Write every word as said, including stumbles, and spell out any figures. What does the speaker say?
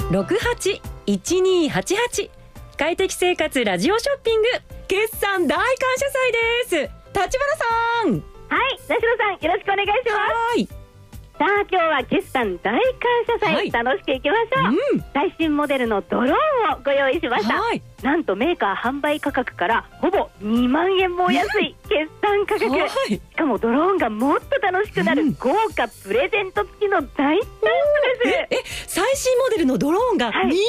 ろくはちいちにはちはち。快適生活ラジオショッピング決算大感謝祭です。立花さん。 はい、田代さん、よろしくお願いします。 はい。 さあ、今日は決算大感謝祭、はい、楽しくいきましょう、うん、最新モデルのドローンをご用意しました、はい、なんとメーカー販売価格からほぼにまんえんもお安い決算価格、はい、しかもドローンがもっと楽しくなる豪華プレゼント付きの大チャンスです、うん、ええ最新モデルのドローンが、はい